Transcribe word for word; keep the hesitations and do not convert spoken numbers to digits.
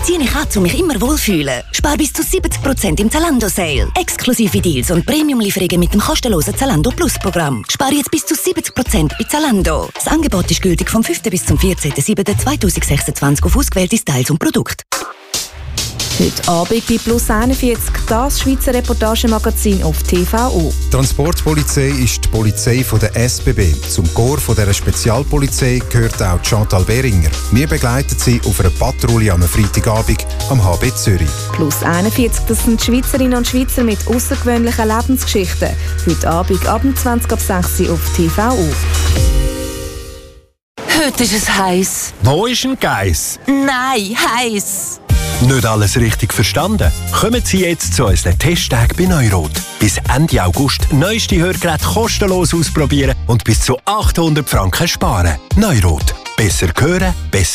ziehe ich an, um mich immer wohlfühlen. Spar bis zu siebzig Prozent im Zalando-Sale. Exklusive Deals und Premium-Lieferungen mit dem kostenlosen Zalando Plus-Programm. Spar jetzt bis zu siebzig Prozent bei Zalando. Das Angebot ist gültig vom fünften bis zum vierzehnten siebten zweitausendsechsundzwanzig auf ausgewählte Styles und Produkte. Heute Abend bei Plus einundvierzig, das Schweizer Reportagemagazin auf T V O. Die Transportpolizei ist die Polizei von der S B B. Zum Korps von dieser Spezialpolizei gehört auch Chantal Behringer. Wir begleiten sie auf einer Patrouille am Freitagabend am H B Zürich. Plus einundvierzig, das sind Schweizerinnen und Schweizer mit außergewöhnlichen Lebensgeschichten. Heute Abend ab zwanzig ab sechs Uhr auf T V O. Heute ist es heiß. Wo ist ein Geiss? Nein, heiß. Nicht alles richtig verstanden? Kommen Sie jetzt zu unseren Testtagen bei Neurot. Bis Ende August neueste Hörgeräte kostenlos ausprobieren und bis zu achthundert Franken sparen. Neurot. Besser hören, besser